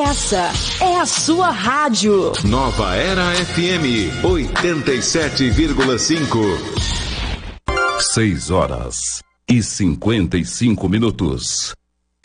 Essa é a sua rádio. Nova Era FM 87,5. 6 horas e 55 minutos.